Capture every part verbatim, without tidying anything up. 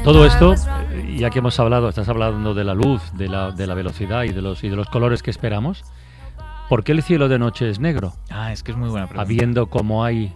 Todo esto, ya que hemos hablado, estás hablando de la luz, de la, de la velocidad y de los y de los colores que esperamos, ¿por qué el cielo de noche es negro? Ah, es que es muy buena pregunta. Habiendo como hay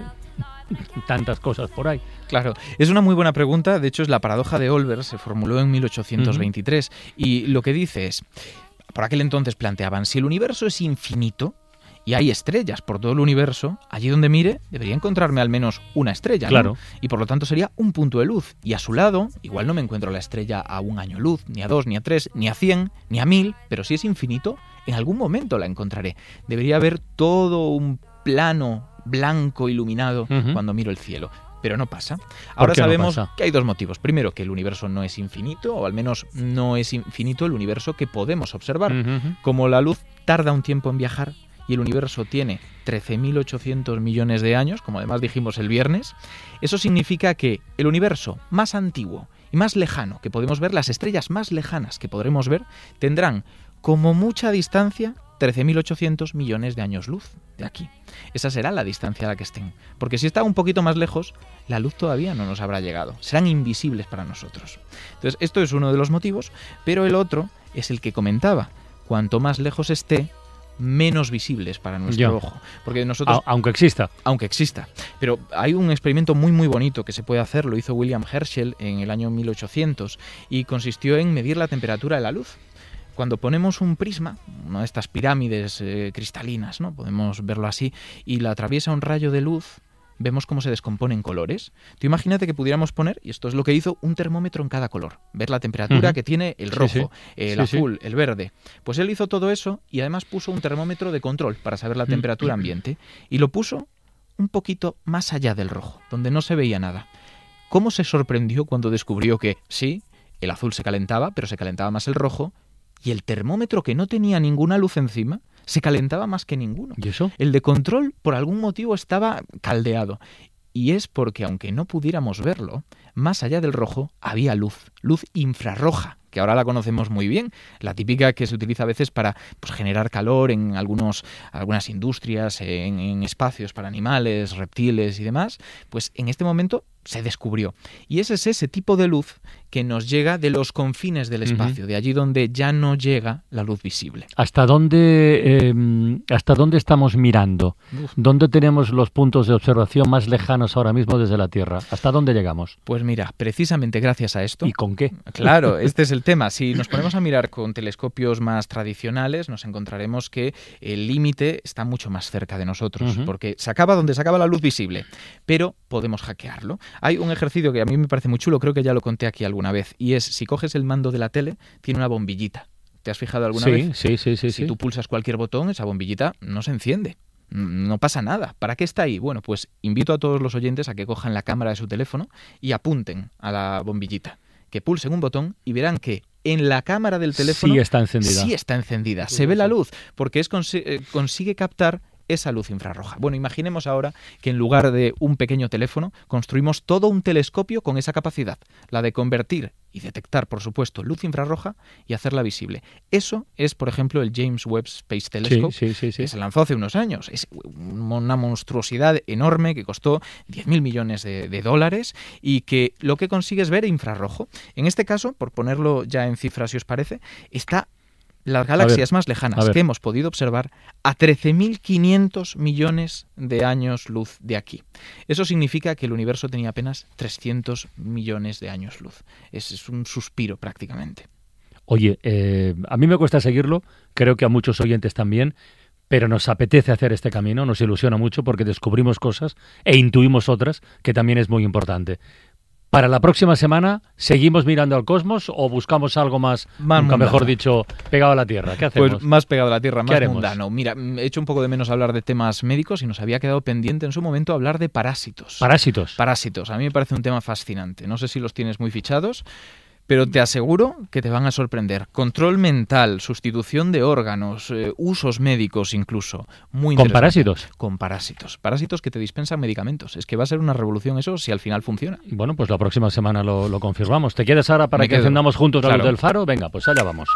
tantas cosas por ahí. Claro, es una muy buena pregunta. De hecho, es la paradoja de Olbers, se formuló en mil ochocientos veintitrés. Uh-huh. Y lo que dice es, por aquel entonces planteaban, si el universo es infinito y hay estrellas por todo el universo, allí donde mire debería encontrarme al menos una estrella, claro, ¿no? Y por lo tanto sería un punto de luz. Y a su lado, igual no me encuentro la estrella a un año luz, ni a dos, ni a tres, ni a cien, ni a mil, pero si es infinito, en algún momento la encontraré. Debería haber todo un plano blanco iluminado uh-huh. cuando miro el cielo. Pero no pasa. Ahora sabemos no pasa? que hay dos motivos. Primero, que el universo no es infinito, o al menos no es infinito el universo que podemos observar. Uh-huh. Como la luz tarda un tiempo en viajar y el universo tiene trece mil ochocientos millones de años, como además dijimos el viernes, eso significa que el universo más antiguo y más lejano que podemos ver, las estrellas más lejanas que podremos ver, tendrán como mucha distancia trece mil ochocientos millones de años luz de aquí. Esa será la distancia a la que estén. Porque si está un poquito más lejos, la luz todavía no nos habrá llegado. Serán invisibles para nosotros. Entonces, esto es uno de los motivos, pero el otro es el que comentaba. Cuanto más lejos esté, menos visibles para nuestro Yo. ojo. Porque nosotros, A- aunque exista. Aunque exista. Pero hay un experimento muy muy bonito que se puede hacer, lo hizo William Herschel en el año mil ochocientos y consistió en medir la temperatura de la luz. Cuando ponemos un prisma, una de estas pirámides eh, cristalinas, ¿no? Podemos verlo así, y la atraviesa un rayo de luz, vemos cómo se descomponen colores. Tú imagínate que pudiéramos poner, y esto es lo que hizo, un termómetro en cada color. Ver la temperatura uh-huh. que tiene el rojo, sí, sí. el sí, azul, sí. el verde. Pues él hizo todo eso y además puso un termómetro de control para saber la temperatura ambiente. Y lo puso un poquito más allá del rojo, donde no se veía nada. ¿Cómo se sorprendió cuando descubrió que, sí, el azul se calentaba, pero se calentaba más el rojo, y el termómetro, que no tenía ninguna luz encima, se calentaba más que ninguno? ¿Y eso? El de control, por algún motivo, estaba caldeado. Y es porque, aunque no pudiéramos verlo, más allá del rojo había luz, luz infrarroja, que ahora la conocemos muy bien, la típica que se utiliza a veces para pues, generar calor en algunos, algunas industrias, en, en espacios para animales, reptiles y demás, pues en este momento se descubrió. Y ese es ese tipo de luz que nos llega de los confines del espacio, uh-huh. de allí donde ya no llega la luz visible. ¿Hasta dónde, eh, hasta dónde estamos mirando? Uf. ¿Dónde tenemos los puntos de observación más lejanos ahora mismo desde la Tierra? ¿Hasta dónde llegamos? Pues mira, precisamente gracias a esto... ¿Y con qué? Claro, este es el tema. Si nos ponemos a mirar con telescopios más tradicionales, nos encontraremos que el límite está mucho más cerca de nosotros, uh-huh. porque se acaba donde se acaba la luz visible, pero podemos hackearlo. Hay un ejercicio que a mí me parece muy chulo, creo que ya lo conté aquí alguna vez, y es, si coges el mando de la tele, tiene una bombillita. ¿Te has fijado alguna sí, vez? Sí, sí, sí. Si sí. tú pulsas cualquier botón, esa bombillita no se enciende. No pasa nada. ¿Para qué está ahí? Bueno, pues invito a todos los oyentes a que cojan la cámara de su teléfono y apunten a la bombillita. Que pulsen un botón y verán que en la cámara del teléfono sí está encendida. Sí está encendida. Se ve la luz, porque es cons- eh, consigue captar esa luz infrarroja. Bueno, imaginemos ahora que en lugar de un pequeño teléfono construimos todo un telescopio con esa capacidad, la de convertir y detectar, por supuesto, luz infrarroja y hacerla visible. Eso es, por ejemplo, el James Webb Space Telescope, sí, sí, sí, sí. que se lanzó hace unos años. Es una monstruosidad enorme que costó diez mil millones de, de dólares y que lo que consigue es ver infrarrojo. En este caso, por ponerlo ya en cifras, si os parece, está las galaxias más lejanas que hemos podido observar a trece mil quinientos millones de años luz de aquí. Eso significa que el universo tenía apenas trescientos millones de años luz. Es, es un suspiro prácticamente. Oye, eh, a mí me cuesta seguirlo, creo que a muchos oyentes también, pero nos apetece hacer este camino, nos ilusiona mucho porque descubrimos cosas e intuimos otras, que también es muy importante. Para la próxima semana, ¿seguimos mirando al cosmos o buscamos algo más, más nunca mejor dicho, pegado a la Tierra? ¿Qué hacemos? Pues más pegado a la Tierra, más haremos? mundano. Mira, he hecho un poco de menos hablar de temas médicos y nos había quedado pendiente en su momento hablar de parásitos. ¿Parásitos? Parásitos. A mí me parece un tema fascinante. No sé si los tienes muy fichados, pero te aseguro que te van a sorprender. Control mental, sustitución de órganos, eh, usos médicos incluso. Muy ¿Con interesante. parásitos? Con parásitos. Parásitos que te dispensan medicamentos. Es que va a ser una revolución eso si al final funciona. Bueno, pues la próxima semana lo, lo confirmamos. ¿Te quedas ahora para Me que quedo. encendamos juntos la Claro. luz del faro? Venga, pues allá vamos.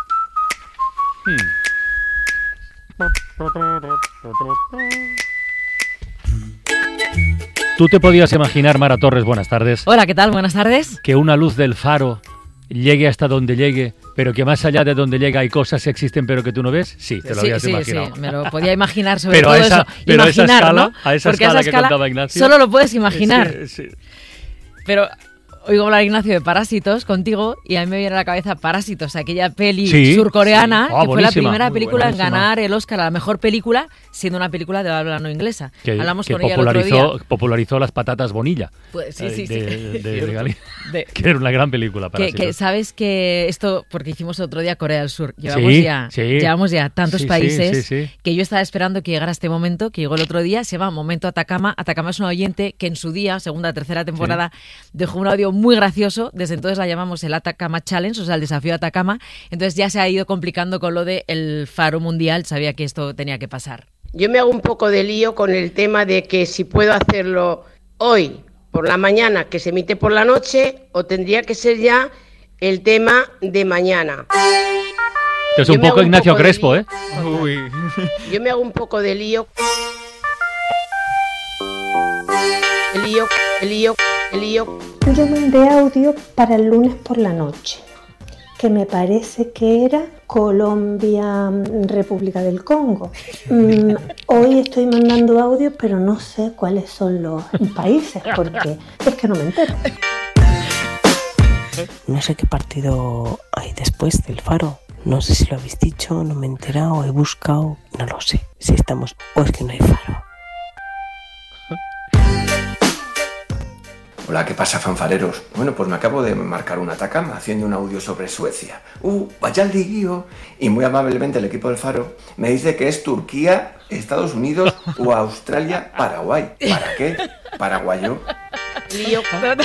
Hmm. ¿Tú te podías imaginar, Mara Torres, buenas tardes? Hola, ¿qué tal? Buenas tardes. Que una luz del faro llegue hasta donde llegue, pero que más allá de donde llega hay cosas que existen pero que tú no ves. Sí, te lo sí, habías sí, imaginado. Sí, me lo podía imaginar sobre pero todo a esa, eso. Pero imaginar, a esa escala, ¿no? a esa Porque escala esa que escala contaba Ignacio. Solo lo puedes imaginar. Sí, sí. Pero oigo hablar, Ignacio, de Parásitos contigo y a mí me viene a la cabeza Parásitos, aquella peli sí, surcoreana sí. Oh, que fue la buenísima, primera película en buenísima. ganar el Oscar a la mejor película, siendo una película de habla no inglesa. Que, Hablamos que con ella el otro popularizó, día. popularizó las patatas Bonilla. Pues, sí, sí, de, sí. de, de, de Gali- De- que era una gran película. Que, Parásitos. que sabes que esto, porque hicimos el otro día Corea del Sur, llevamos, Sí, ya, sí. llevamos ya tantos Sí, sí, países sí, sí. que yo estaba esperando que llegara este momento, que llegó el otro día, se llama Momento Atacama. Atacama es una oyente que en su día, segunda, tercera temporada, dejó un audio muy gracioso, desde entonces la llamamos el Atacama Challenge, o sea, el desafío Atacama, entonces ya se ha ido complicando con lo del faro mundial, sabía que esto tenía que pasar. Yo me hago un poco de lío con el tema de que si puedo hacerlo hoy por la mañana, que se emite por la noche, o tendría que ser ya el tema de mañana. Que es Yo un me poco hago un Ignacio poco de Crespo, lío. ¿eh? Uy. Yo me hago un poco de lío. El lío, el lío, el lío. Yo mandé audio para el lunes por la noche, que me parece que era Colombia, República del Congo. Mm, hoy estoy mandando audio, pero no sé cuáles son los países, porque es que no me entero. No sé qué partido hay después del Faro. No sé si lo habéis dicho, no me he enterado, he buscado, no lo sé. Si estamos o es que no hay Faro. Hola, ¿qué pasa, fanfareros? Bueno, pues me acabo de marcar un Atacama haciendo un audio sobre Suecia. ¡Uh, vaya el liguío! Y muy amablemente el equipo del Faro me dice que es Turquía, Estados Unidos o Australia, Paraguay. ¿Para qué? Paraguayo. Lío,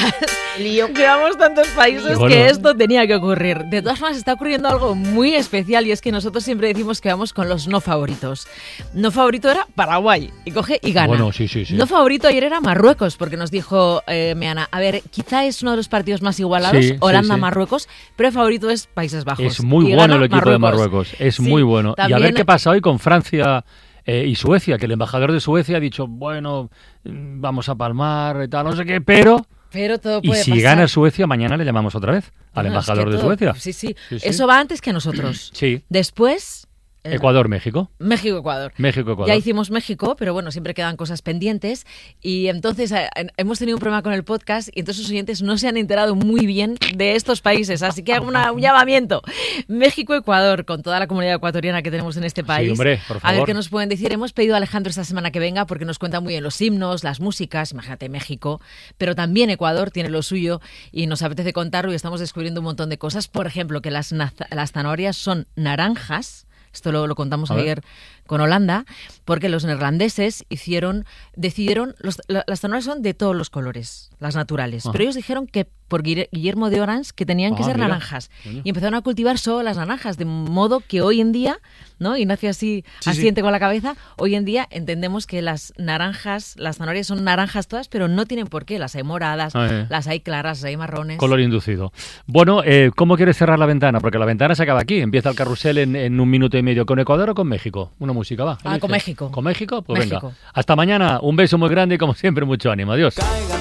lío. Llevamos tantos países Bueno. que esto tenía que ocurrir. De todas formas, está ocurriendo algo muy especial y es que nosotros siempre decimos que vamos con los no favoritos. No favorito era Paraguay y coge y gana. Bueno, sí, sí, sí. No favorito ayer era Marruecos porque nos dijo eh, Meana, a ver, quizá es uno de los partidos más igualados, Sí, sí, Holanda-Marruecos, pero el favorito es Países Bajos. Es muy Y bueno gana el equipo de Marruecos, es Sí, muy bueno. Y a también- ver qué pasa hoy con Francia eh, y Suecia, que el embajador de Suecia ha dicho, bueno, mm, vamos a palmar y tal, no sé qué, pero... Pero todo Y puede si pasar. gana Suecia, mañana le llamamos otra vez al Bueno, es embajador que de todo- Suecia. Sí, sí, Sí, sí. Eso va antes que nosotros. Sí. Después... eh, Ecuador-México. México-Ecuador. México-Ecuador. Ya hicimos México, pero bueno, siempre quedan cosas pendientes. Y entonces eh, hemos tenido un problema con el podcast y entonces los oyentes no se han enterado muy bien de estos países. Así que hago una- un llamamiento. México-Ecuador, con toda la comunidad ecuatoriana que tenemos en este país. Sí, hombre, por A favor. ver qué nos pueden decir. Hemos pedido a Alejandro esta semana que venga porque nos cuenta muy bien los himnos, las músicas. Imagínate, México. Pero también Ecuador tiene lo suyo y nos apetece contarlo y estamos descubriendo un montón de cosas. Por ejemplo, que las, naza- las zanahorias son naranjas. Esto lo, lo contamos A ver. ayer con Holanda, porque los neerlandeses hicieron, decidieron, los, la- las zanahorias son de todos los colores, las naturales, Ajá. pero ellos dijeron que por Guille- Guillermo de Orange que tenían que Ah, ser mira. naranjas Coño. y empezaron a cultivar solo las naranjas, de modo que hoy en día, ¿no? Ignacio así Sí, asiente con la cabeza, hoy en día entendemos que las naranjas, las zanahorias son naranjas todas, pero no tienen por qué, las hay moradas, Ah, eh. las hay claras, las hay marrones. Color inducido. Bueno, eh, ¿cómo quieres cerrar la ventana? Porque la ventana se acaba aquí. Empieza el carrusel en, en un minuto y medio. ¿Con Ecuador o con México? Una música, va. Ah, elige. con México. ¿Con México? Pues México. venga. Hasta mañana. Un beso muy grande y como siempre mucho ánimo. Adiós. Caigan